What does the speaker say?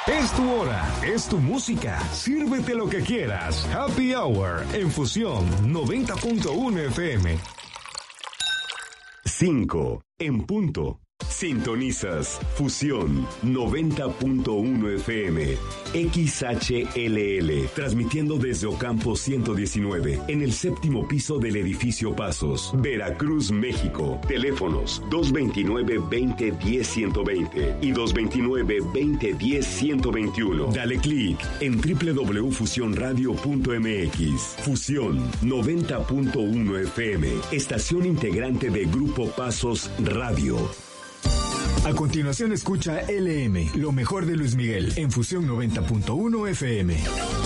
Es tu hora, es tu música. Sírvete lo que quieras. Happy Hour en Fusión 90.1 FM. 5 en punto. Sintonizas Fusión 90.1 FM, XHLL, transmitiendo desde Ocampo 119, en el séptimo piso del edificio Pasos, Veracruz, México. Teléfonos 229-2010-120 y 229-2010-121. Dale clic en www.fusionradio.mx. Fusión 90.1 FM, estación integrante de Grupo Pasos Radio. A continuación escucha LM, lo mejor de Luis Miguel, en Fusión 90.1 FM.